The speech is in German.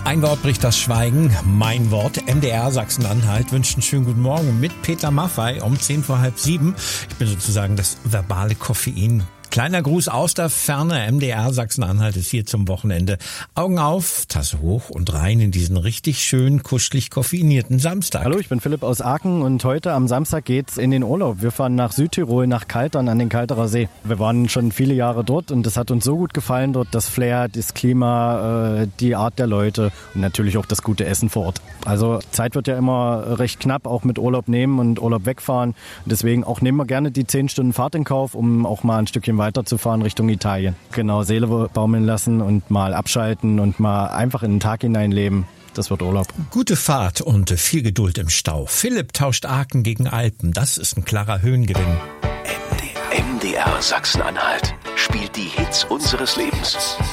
Ein Wort bricht das Schweigen, mein Wort. MDR Sachsen-Anhalt wünscht einen schönen guten Morgen mit Peter Maffay um 6:10. Ich bin sozusagen das verbale Koffein. Kleiner Gruß aus der Ferne. MDR Sachsen-Anhalt ist hier zum Wochenende. Augen auf, Tasse hoch und rein in diesen richtig schön kuschelig koffeinierten Samstag. Hallo, ich bin Philipp aus Aachen und heute am Samstag geht's in den Urlaub. Wir fahren nach Südtirol, nach Kaltern an den Kalterer See. Wir waren schon viele Jahre dort und es hat uns so gut gefallen dort. Das Flair, das Klima, die Art der Leute und natürlich auch das gute Essen vor Ort. Also Zeit wird ja immer recht knapp, auch mit Urlaub nehmen und Urlaub wegfahren. Und deswegen auch nehmen wir gerne die 10 Stunden Fahrt in Kauf, um auch mal ein Stückchen weiterzufahren Richtung Italien. Genau, Seele baumeln lassen und mal abschalten und mal einfach in den Tag hineinleben. Das wird Urlaub. Gute Fahrt und viel Geduld im Stau. Philipp tauscht Aachen gegen Alpen. Das ist ein klarer Höhengewinn. MDR Sachsen-Anhalt spielt die Hits unseres Lebens.